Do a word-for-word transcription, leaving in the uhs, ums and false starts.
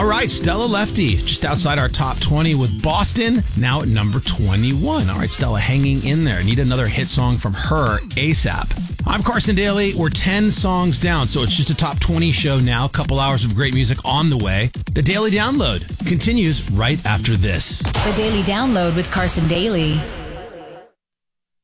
right, Stella Lefty, just outside our top twenty with Boston, now at number twenty-one. All right, Stella hanging in there. Need another hit song from her ASAP. I'm Carson Daly. We're ten songs down, so it's just a top twenty show now. A couple hours of great music on the way. The Daily Download continues right after this. The Daily Download with Carson Daly.